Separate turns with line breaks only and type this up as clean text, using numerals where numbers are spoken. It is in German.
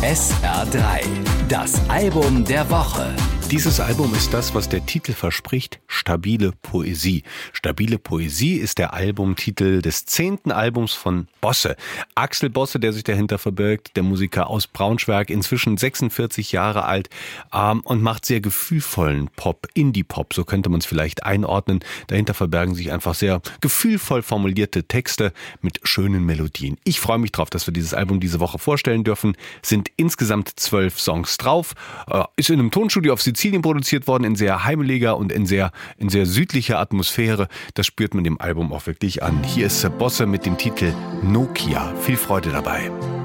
SR3, das Album der Woche.
Dieses Album ist das, was der Titel verspricht, stabile Poesie. Stabile Poesie ist der Albumtitel des 10. Albums von Bosse. Axel Bosse, der sich dahinter verbirgt, der Musiker aus Braunschweig, inzwischen 46 Jahre alt und macht sehr gefühlvollen Pop, Indie-Pop, so könnte man es vielleicht einordnen. Dahinter verbergen sich einfach sehr gefühlvoll formulierte Texte mit schönen Melodien. Ich freue mich drauf, dass wir dieses Album diese Woche vorstellen dürfen. Sind insgesamt 12 Songs drauf. Ist in einem Tonstudio auf Sizilien produziert worden, in sehr heimeliger und in sehr südlicher Atmosphäre. Das spürt man dem Album auch wirklich an. Hier ist Bosse mit dem Titel Nokia. Viel Freude dabei.